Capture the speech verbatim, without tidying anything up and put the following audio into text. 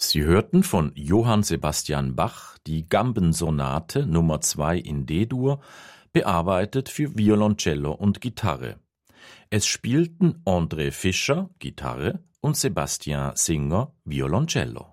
Sie hörten von Johann Sebastian Bach die Gambensonate Nummer zwei in D-Dur, bearbeitet für Violoncello und Gitarre. Es spielten André Fischer, Gitarre, und Sebastian Singer, Violoncello.